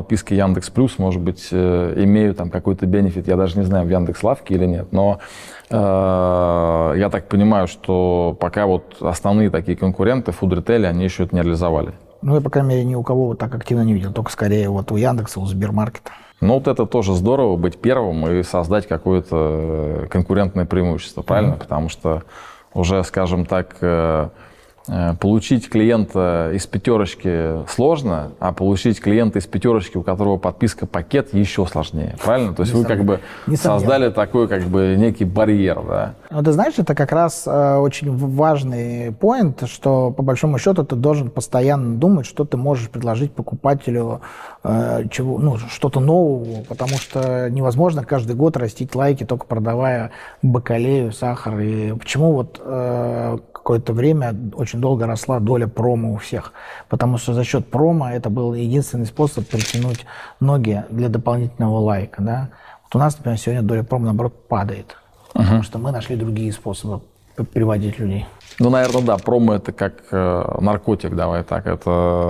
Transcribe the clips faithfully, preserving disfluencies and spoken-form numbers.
подпиской Яндекс Плюс, может быть, имею там какой-то бенефит, я даже не знаю, в Яндекс.Лавке или нет, но э, я так понимаю, что пока вот основные такие конкуренты в фуд-ритейле, они еще это не реализовали. Ну, я, по крайней мере, ни у кого вот так активно не видел, только скорее вот у Яндекса, у Сбермаркета. Ну, вот это тоже здорово, быть первым и создать какое-то конкурентное преимущество, правильно? Mm-hmm. Потому что уже, скажем так, получить клиента из пятерочки сложно, а получить клиента из пятерочки, у которого подписка пакет, еще сложнее, правильно? То есть вы как бы создали такой как бы некий барьер, да? Ну, ты знаешь, это как раз э, очень важный поинт, что по большому счету ты должен постоянно думать, что ты можешь предложить покупателю э, чего, ну, что-то нового, потому что невозможно каждый год растить лайки, только продавая бакалею, сахар. И почему вот э, какое-то время очень долго росла доля промо у всех, потому что за счет промо это был единственный способ притянуть ноги для дополнительного лайка, да? Вот у нас, например, сегодня доля промо, наоборот, падает. Uh-huh. Потому что мы нашли другие способы приводить людей. Ну, наверное, да, промо это как э, наркотик, давай так. Это,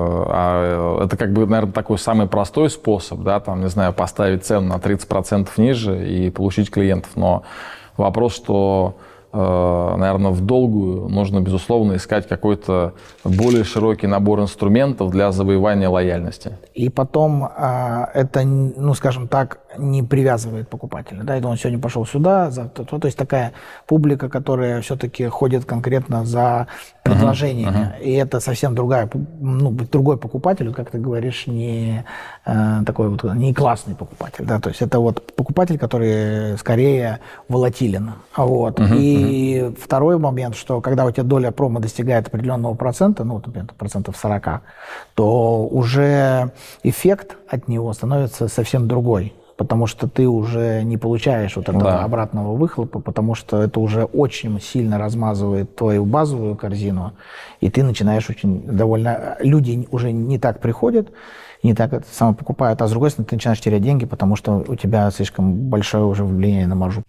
а, это как бы, наверное, такой самый простой способ, да, там, не знаю, поставить цену на тридцать процентов ниже и получить клиентов. Но вопрос, что, э, наверное, в долгую нужно, безусловно, искать какой-то более широкий набор инструментов для завоевания лояльности. И потом э, это, ну, скажем так, не привязывает покупателя. Да, это он сегодня пошел сюда, завтра то. То есть такая публика, которая все-таки ходит конкретно за предложениями. Uh-huh, uh-huh. И это совсем другая, ну, другой покупатель, как ты говоришь, не э, такой вот, не классный покупатель. Да? То есть это вот покупатель, который скорее волатилен. Вот. Uh-huh, и uh-huh. второй момент, что когда у тебя доля промо достигает определенного процента, ну, например, процентов сорок, то уже эффект от него становится совсем другой. Потому что ты уже не получаешь вот этого да. обратного выхлопа, потому что это уже очень сильно размазывает твою базовую корзину, и ты начинаешь очень довольно... Люди уже не так приходят, не так это само покупают, а с другой стороны ты начинаешь терять деньги, потому что у тебя слишком большое уже влияние на маржу.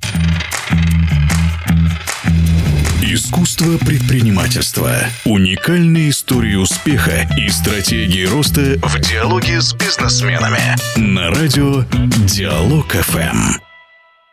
Искусство предпринимательства. Уникальные истории успеха и стратегии роста в диалоге с бизнесменами. На радио Диалог эф эм.